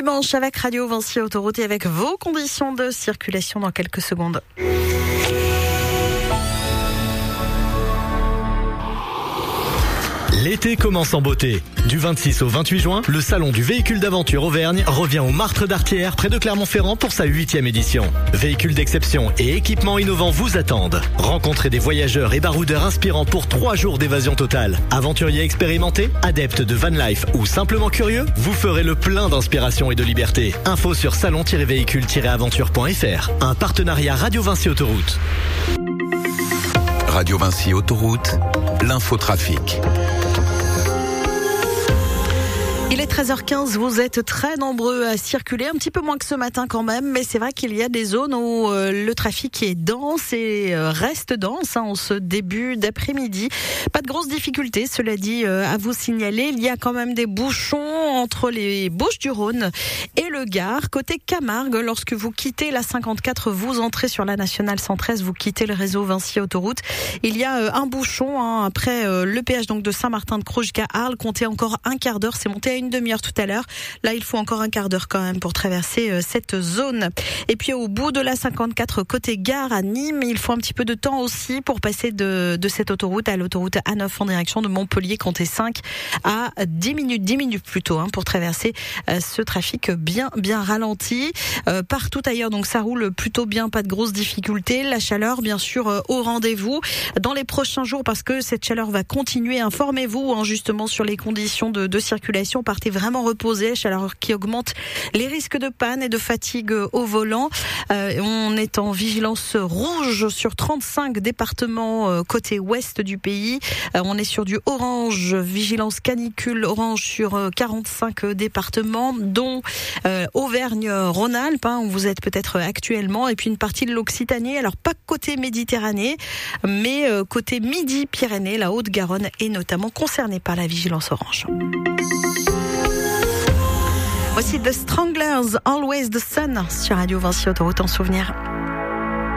dimanche avec Radio Vinci Autoroute et avec vos conditions de circulation dans quelques secondes. L'été commence en beauté. Du 26 au 28 juin, le salon du véhicule d'aventure Auvergne revient au Martre d'Artière près de Clermont-Ferrand pour sa 8e édition. Véhicules d'exception et équipements innovants vous attendent. Rencontrez des voyageurs et baroudeurs inspirants pour 3 jours d'évasion totale. Aventuriers expérimentés, adeptes de van life ou simplement curieux, vous ferez le plein d'inspiration et de liberté. Info sur salon-véhicule-aventure.fr. Un partenariat Radio Vinci Autoroute. Radio Vinci Autoroute, l'infotrafic. Il est 13h15, vous êtes très nombreux à circuler, un petit peu moins que ce matin quand même, mais c'est vrai qu'il y a des zones où le trafic est dense et reste dense en ce début d'après-midi. Pas de grosses difficultés, cela dit, à vous signaler. Il y a quand même des bouchons entre les Bouches-du-Rhône et le Gard. Côté Camargue, lorsque vous quittez la 54, vous entrez sur la nationale 113, vous quittez le réseau Vinci Autoroute. Il y a un bouchon après le péage donc de Saint-Martin-de-Croix jusqu'à Arles. Comptez encore un quart d'heure, c'est monté à une demi-heure tout à l'heure. Là, il faut encore un quart d'heure quand même pour traverser cette zone. Et puis au bout de la 54 côté gare à Nîmes, il faut un petit peu de temps aussi pour passer de cette autoroute à l'autoroute A9 en direction de Montpellier. Comptez 5 à 10 minutes plus tôt pour traverser ce trafic bien ralenti. Partout ailleurs, donc ça roule plutôt bien, pas de grosses difficultés. La chaleur, bien sûr, au rendez-vous dans les prochains jours parce que cette chaleur va continuer. Informez-vous justement sur les conditions de circulation. Partez vraiment reposé, chaleur qui augmente les risques de panne et de fatigue au volant. On est en vigilance rouge sur 35 départements côté ouest du pays. On est sur du orange, vigilance canicule orange sur 45 départements, dont Auvergne-Rhône-Alpes, où vous êtes peut-être actuellement, et puis une partie de l'Occitanie. Alors pas côté Méditerranée, mais côté Midi-Pyrénées, la Haute-Garonne est notamment concernée par la vigilance orange. Voici The Stranglers, Always the Sun sur Radio Vinci Autoroute en souvenir.